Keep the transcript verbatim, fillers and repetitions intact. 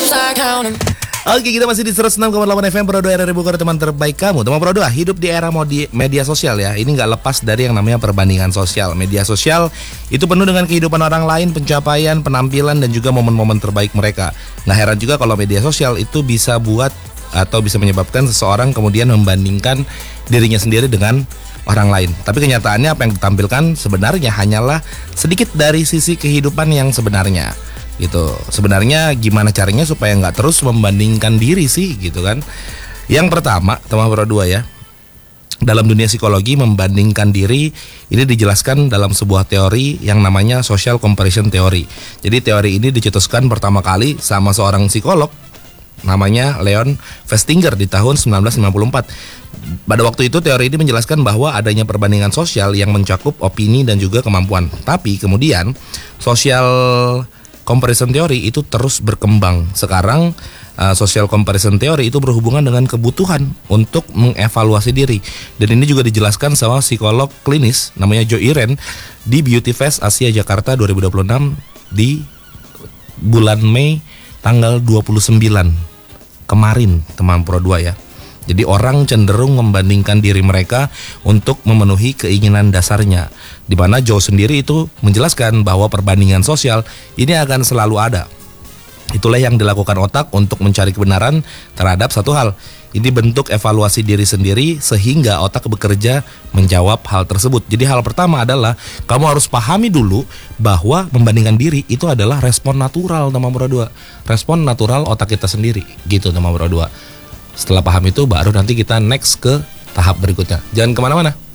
Oke, kita masih di seratus enam koma delapan F M Pro dua R R Bogor, teman terbaik kamu. Teman Pro dua, hidup di era modi, media sosial ya. Ini nggak lepas dari yang namanya perbandingan sosial. Media sosial itu penuh dengan kehidupan orang lain, pencapaian, penampilan, dan juga momen-momen terbaik mereka. Nggak heran juga kalau media sosial itu bisa buat atau bisa menyebabkan seseorang kemudian membandingkan dirinya sendiri dengan orang lain. Tapi kenyataannya apa yang ditampilkan sebenarnya hanyalah sedikit dari sisi kehidupan yang sebenarnya. Gitu. Sebenarnya gimana caranya supaya nggak terus membandingkan diri sih, gitu kan? Yang pertama, teman Pro dua ya, dalam dunia psikologi membandingkan diri ini dijelaskan dalam sebuah teori yang namanya social comparison theory. Jadi teori ini dicetuskan pertama kali sama seorang psikolog namanya Leon Festinger di tahun sembilan belas lima puluh empat. Pada waktu itu teori ini menjelaskan bahwa adanya perbandingan sosial yang mencakup opini dan juga kemampuan. Tapi kemudian social comparison theory itu terus berkembang. Sekarang uh, social comparison theory itu berhubungan dengan kebutuhan untuk mengevaluasi diri. Dan ini juga dijelaskan sama psikolog klinis namanya Joe Iren di Beauty Fest Asia Jakarta dua ribu dua puluh enam di bulan Mei tanggal dua puluh sembilan kemarin, teman Pro dua ya. Jadi orang cenderung membandingkan diri mereka untuk memenuhi keinginan dasarnya. Di mana Joe sendiri itu menjelaskan bahwa perbandingan sosial ini akan selalu ada. Itulah yang dilakukan otak untuk mencari kebenaran terhadap satu hal. Ini bentuk evaluasi diri sendiri sehingga otak bekerja menjawab hal tersebut. Jadi hal pertama adalah kamu harus pahami dulu bahwa membandingkan diri itu adalah respon natural, teman Pro dua. Respon natural otak kita sendiri, gitu teman Pro dua. Setelah paham itu baru nanti kita next ke tahap berikutnya. Jangan kemana-mana.